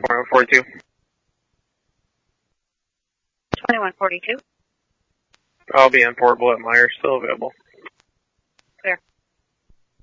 2142. 2142. I'll be in Port Bluff, Myers, still available.